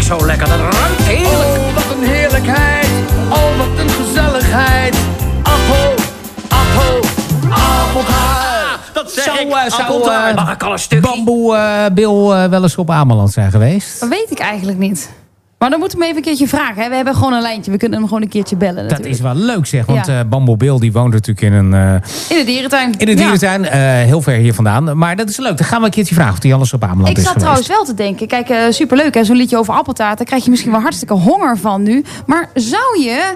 zo lekker. Dat ruikt heerlijk. Oh, wat een heerlijkheid. Oh, wat een gezelligheid. Appeltaart. Dat zeg ik. Mag ik al een stukje? Bamboe Bill wel eens op Ameland zijn geweest? Dat weet ik eigenlijk niet. Maar dan moeten we hem even een keertje vragen. Hè? We hebben gewoon een lijntje. We kunnen hem gewoon een keertje bellen natuurlijk. Dat is wel leuk zeg. Want Ja. Bamboe Bill die woont natuurlijk in In de dierentuin. de dierentuin. Heel ver hier vandaan. Maar dat is leuk. Dan gaan we een keertje vragen of die alles op Ameland Ik is zat geweest. trouwens wel te denken. Kijk, superleuk hè. Zo'n liedje over appeltaart. Daar krijg je misschien wel hartstikke honger van nu. Maar zou je...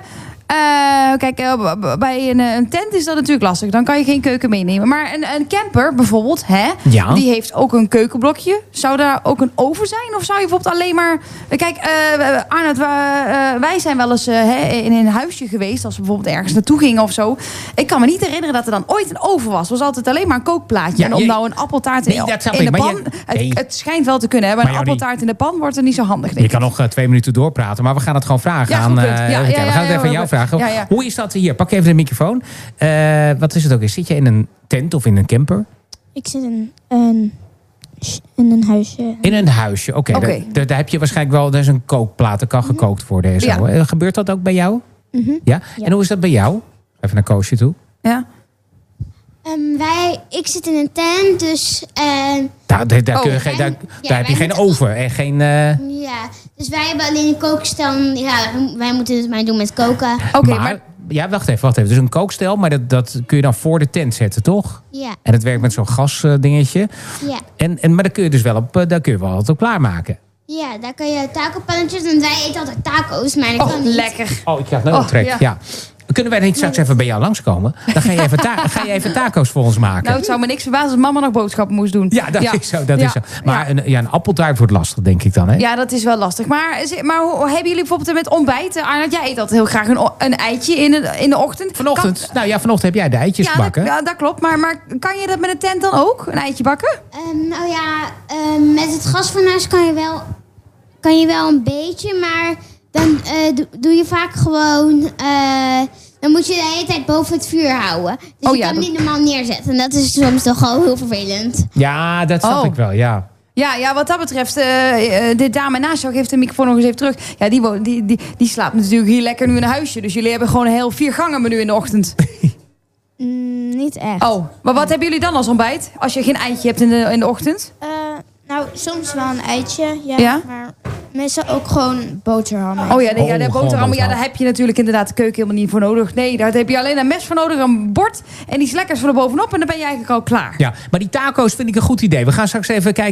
bij een tent is dat natuurlijk lastig. Dan kan je geen keuken meenemen. Maar een camper bijvoorbeeld, hè, Ja. die heeft ook een keukenblokje. Zou daar ook een oven zijn? Of zou je bijvoorbeeld alleen maar... Kijk, Arnoud, wij zijn wel eens in een huisje geweest. Als we bijvoorbeeld ergens naartoe gingen of zo. Ik kan me niet herinneren dat er dan ooit een oven was. Het was altijd alleen maar een kookplaatje. Ja, en om nou een appeltaart Nee, dat snap in ik, de maar pan... je- Het schijnt wel te kunnen, hè, maar een Maar Jody- appeltaart in de pan wordt er niet zo handig, denk Je ik. kan nog 2 minuten doorpraten, maar we gaan het gewoon vragen Ja, aan. goed punt. Ja, even kijken. We gaan het even aan jou vragen. Ja, ja. Hoe is dat hier? Pak even de microfoon. Wat is het ook? Zit je in een tent of in een camper? Ik zit in een huisje. In een huisje. Oké. Oké. Daar heb je waarschijnlijk wel. Er is een kookplaat. Er kan gekookt worden. En zo. Ja. Gebeurt dat ook bij jou? Mhm. Ja? Ja. En hoe is dat bij jou? Even naar Koosje toe. Ja. Ik zit in een tent, dus Daar heb je wij geen moeten- oven en geen... ja. Dus wij hebben alleen een kookstel. Ja, wij moeten het maar doen met koken. Oké, maar, ja, wacht even. Dus een kookstel, maar dat kun je dan voor de tent zetten, toch? Ja, En het werkt met zo'n gasdingetje. ja. Maar daar kun je dus wel daar kun je wel wat op klaarmaken. Ja, daar kan je tacopannetjes, want wij eten altijd taco's, maar dat kan niet. lekker. Oh, ik krijg nu een trek. ja. Ja. Kunnen wij niet straks even bij jou langskomen? Dan ga je even taco's voor ons maken. Nou, het zou me niks verbazen als mama nog boodschappen moest doen. Ja, dat is zo. Dat Ja. is zo. Maar een appeltaart wordt lastig, denk ik dan. Hè? Ja, dat is wel lastig. Maar hoe hebben jullie bijvoorbeeld met ontbijten? Arnold, jij eet altijd heel graag een eitje in de ochtend. Vanochtend vanochtend heb jij de eitjes Ja, gebakken. dat klopt. Maar kan je dat met een tent dan ook? Een eitje bakken? Met het gasfornuis kan je wel een beetje, maar dan doe je vaak gewoon... dan moet je de hele tijd boven het vuur houden. Dus je kan hem niet normaal neerzetten. En dat is soms toch al heel vervelend. Ja, dat snap ik wel, ja. Ja, wat dat betreft, de dame naast jou geeft de microfoon nog eens even terug. Ja, die slaapt natuurlijk hier lekker nu in een huisje. Dus jullie hebben gewoon een heel 4-gangen menu in de ochtend. Niet echt. Oh, maar wat hebben jullie dan als ontbijt? Als je geen eitje hebt in de ochtend? Nou, soms wel een eitje, Ja? maar meestal ook gewoon boterhammen. Oh ja, de gewoon boterhammen, boterham. daar heb je natuurlijk inderdaad de keuken helemaal niet voor nodig. Nee, daar heb je alleen een mes voor nodig, een bord en iets lekkers voor er bovenop en dan ben je eigenlijk al klaar. Ja, maar die taco's vind ik een goed idee. We gaan straks even kijken